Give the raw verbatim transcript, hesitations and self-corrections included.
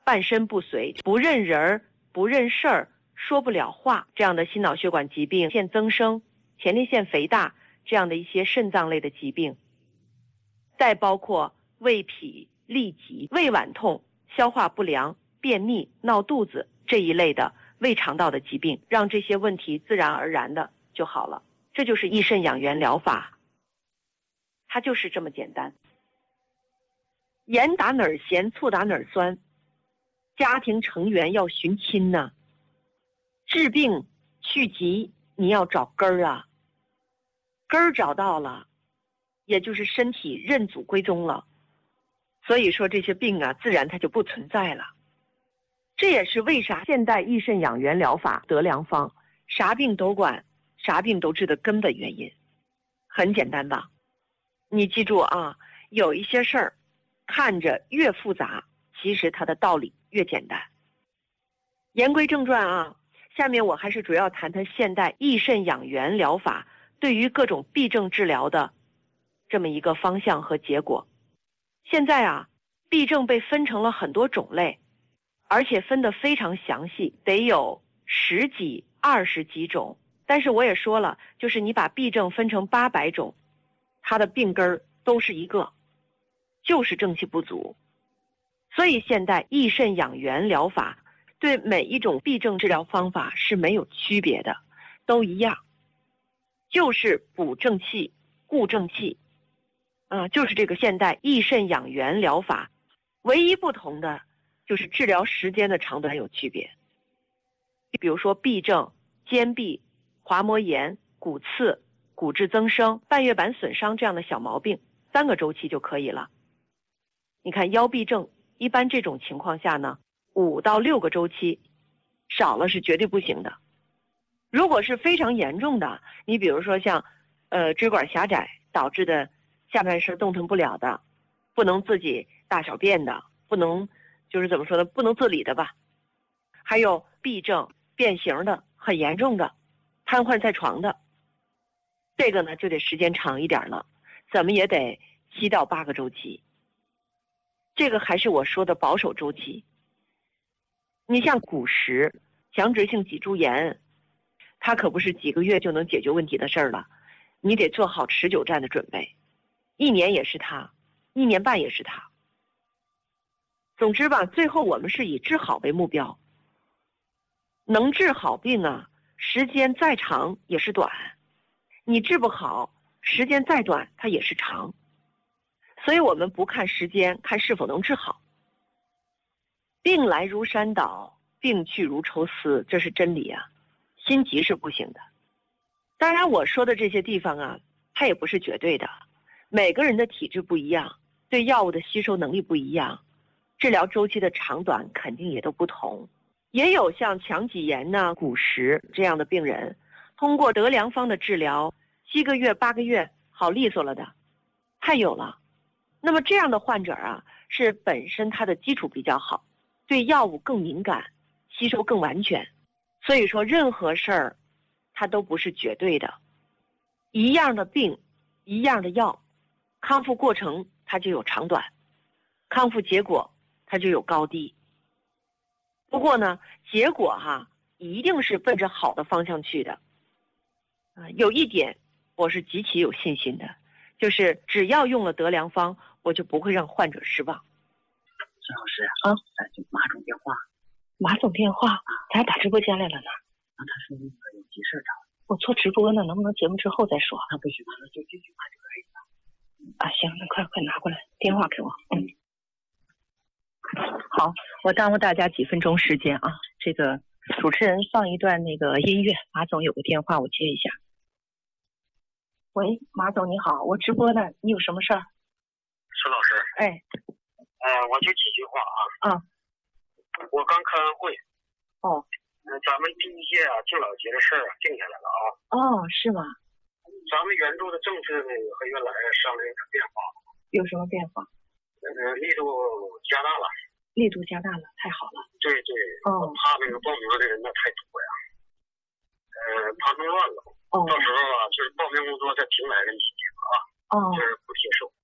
半身不遂、不认人、不认事儿、说不了话这样的心脑血管疾病，腺增生、前列腺肥大这样的一些肾脏类的疾病，再包括胃痞、痢疾、胃脘痛、消化不良、便秘、闹肚子这一类的胃肠道的疾病，让这些问题自然而然的就好了。这就是益肾养元疗法，它就是这么简单。盐打哪儿咸，醋打哪儿酸，家庭成员要寻亲呢。治病去疾，你要找根儿啊，根儿找到了，也就是身体认祖归宗了。所以说这些病啊，自然它就不存在了。这也是为啥现代益肾养元疗法得良方，啥病都管，啥病都治的根本原因。很简单吧？你记住啊，有一些事儿看着越复杂，其实它的道理越简单。言归正传啊，下面我还是主要谈谈现代益肾养元疗法对于各种痹症治疗的这么一个方向和结果。现在啊，痹症被分成了很多种类，而且分得非常详细，得有十几、二十几种。但是我也说了，就是你把痹症分成八百种，它的病根儿都是一个，就是正气不足。所以现代益肾养元疗法对每一种痹症治疗方法是没有区别的，都一样，就是补正气、固正气，啊，就是这个现代益肾养元疗法，唯一不同的就是治疗时间的长短有区别。比如说痹症、肩痹、滑膜炎、骨刺、骨质增生、半月板损伤这样的小毛病，三个周期就可以了。你看腰痹症，一般这种情况下呢，五到六个周期，少了是绝对不行的。如果是非常严重的，你比如说像呃支管狭窄导致的下半身动弹不了的，不能自己大小便的，不能就是怎么说呢，不能自理的吧，还有痹症变形的很严重的，瘫痪在床的，这个呢就得时间长一点了，怎么也得七到八个周期。这个还是我说的保守周期。你像骨石、强直性脊柱炎，它可不是几个月就能解决问题的事儿了，你得做好持久战的准备，一年也是它，一年半也是它。总之吧，最后我们是以治好为目标。能治好病啊，时间再长也是短，你治不好，时间再短它也是长。所以我们不看时间，看是否能治好。病来如山倒，病去如抽丝，这是真理啊，心急是不行的。当然我说的这些地方啊，它也不是绝对的，每个人的体质不一样，对药物的吸收能力不一样，治疗周期的长短肯定也都不同。也有像强脊炎呐、骨石这样的病人，通过得良方的治疗，七个月、八个月好利索了的，太有了。那么这样的患者啊，是本身他的基础比较好，对药物更敏感，吸收更完全。所以说任何事儿它都不是绝对的，一样的病一样的药，康复过程它就有长短，康复结果它就有高低。不过呢，结果哈一定是奔着好的方向去的。啊，有一点我是极其有信心的，就是只要用了得良方，我就不会让患者失望。 孙老师啊，咱就马总电话。 马总电话，他打直播间来了呢。 啊，他说那个有急事找我做直播呢，能不能节目之后再说？ 他不许，那就这句话就可以了。 啊，行，那快快拿过来，电话给我。嗯，好，我耽误大家几分钟时间啊。这个主持人放一段那个音乐，马总有个电话，我接一下。喂，马总你好，我直播呢，你有什么事儿？ 孙老师， 哎， 呃，我就几句话啊。 啊。 我刚开完会。 哦。 呃，咱们第一届啊敬老节的事儿啊定下来了啊。 哦，是吗？ 咱们援助的政策呢和原来稍微有点变化。 有什么变化？ 呃，力度加大了。 力度加大了，太好了。 对对。 哦。 我怕那个报名的人那太多呀。呃，怕弄乱了。 哦。 到时候啊，就是报名工作再停来个几天啊。 哦。 就是不接受。